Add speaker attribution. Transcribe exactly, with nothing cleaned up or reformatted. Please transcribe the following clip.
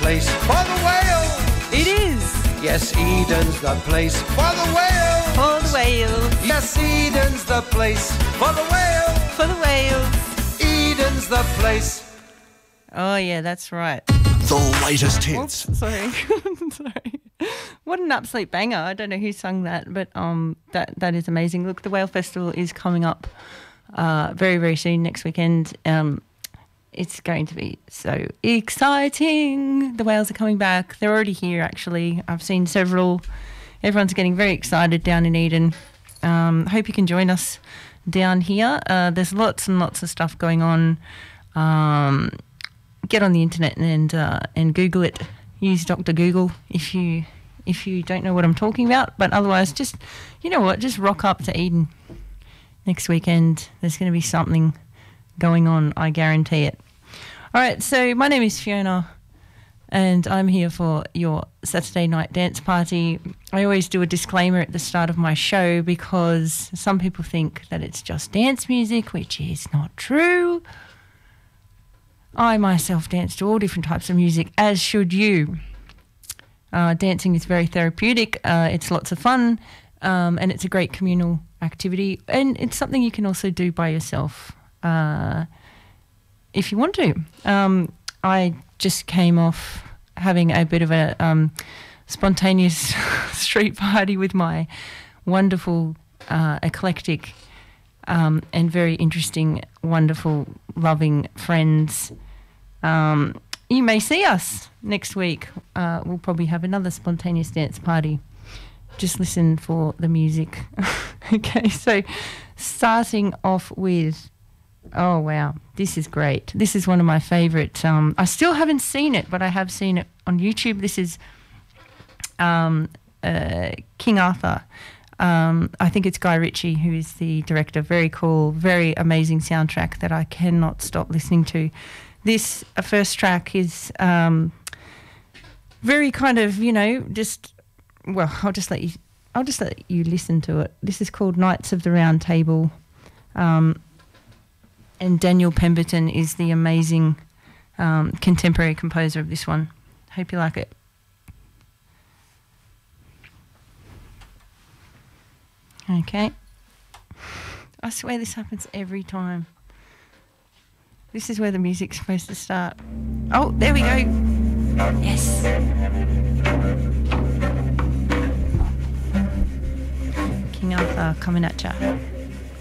Speaker 1: place for the whale.
Speaker 2: It is.
Speaker 1: Yes, Eden's the place for the whale.
Speaker 2: For the whales.
Speaker 1: Yes, Eden's the place for the whale.
Speaker 2: For the whales.
Speaker 1: Eden's the place.
Speaker 2: Oh, yeah, that's right.
Speaker 3: The latest hits.
Speaker 2: Oops, sorry. sorry. What an absolute banger. I don't know who sung that, but um, that that is amazing. Look, the Whale Festival is coming up uh, very, very soon, next weekend. Um, it's going to be so exciting. The whales are coming back. They're already here, actually. I've seen several. Everyone's getting very excited down in Eden. Um, hope you can join us down here. Uh, there's lots and lots of stuff going on. Um, get on the internet and uh, and Google it. Use Doctor Google if you if you don't know what I'm talking about. But otherwise, just, you know what, just rock up to Eden next weekend. There's going to be something going on, I guarantee it. All right, so my name is Fiona and I'm here for your Saturday night dance party. I always do a disclaimer at the start of my show because some people think that it's just dance music, which is not true. I myself dance to all different types of music, as should you. Uh, dancing is very therapeutic. Uh, it's lots of fun, um, and it's a great communal activity. And it's something you can also do by yourself uh, if you want to. Um, I just came off having a bit of a um, spontaneous street party with my wonderful, uh, eclectic, um, and very interesting, wonderful, loving friends. Um, you may see us next week. Uh, we'll probably have another spontaneous dance party. Just listen for the music. Okay, so starting off with, oh, wow, this is great. This is one of my favourite. Um, I still haven't seen it, but I have seen it on YouTube. This is um, uh, King Arthur. Um, I think it's Guy Ritchie who is the director. Very cool, very amazing soundtrack that I cannot stop listening to. This uh, first track is um, very kind of, you know, just, well, I'll just let you, I'll just let you listen to it. This is called Knights of the Round Table, um, and Daniel Pemberton is the amazing um, contemporary composer of this one. Hope you like it. Okay. I swear this happens every time. This is where the music's supposed to start. Oh, there we go. Yes. King Arthur coming at ya.